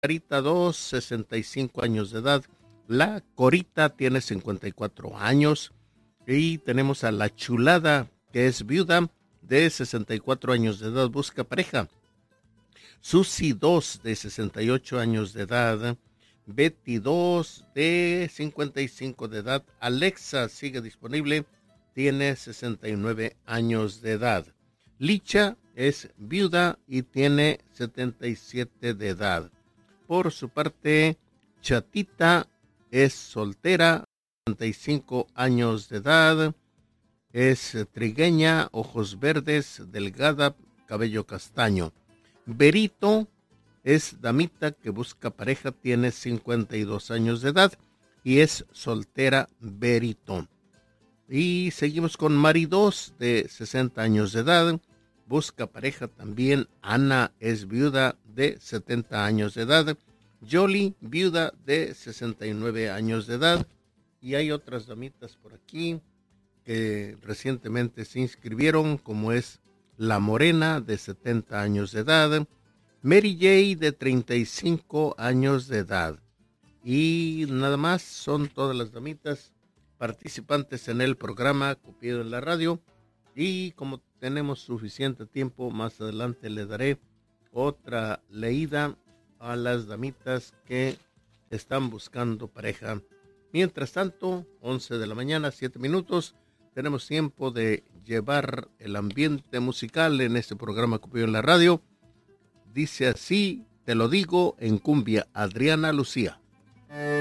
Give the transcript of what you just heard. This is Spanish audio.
Carita 2, 65 años de edad. La Corita tiene 54 años. Y tenemos a la Chulada, que es viuda de 64 años de edad, busca pareja. Susi 2, de 68 años de edad. Betty 2, de 55 de edad. Alexa sigue disponible, tiene 69 años de edad. Licha es viuda y tiene 77 de edad. Por su parte, Chatita es soltera, 65 años de edad. Es trigueña, ojos verdes, delgada, cabello castaño. Berito es damita que busca pareja, tiene 52 años de edad y es soltera Berito. Y seguimos con Mari 2, de 60 años de edad, busca pareja también. Ana es viuda de 70 años de edad. Yoli, viuda de 69 años de edad. Y hay otras damitas por aquí que recientemente se inscribieron, como es La Morena, de 70 años de edad, Mary J, de 35 años de edad. Y nada más, son todas las damitas participantes en el programa Cupido en la Radio. Y como tenemos suficiente tiempo, más adelante le daré otra leída a las damitas que están buscando pareja. Mientras tanto, 11 de la mañana, 7 minutos. Tenemos tiempo de llevar el ambiente musical en este programa Cupido en la Radio. Dice así, te lo digo en cumbia, Adriana Lucía.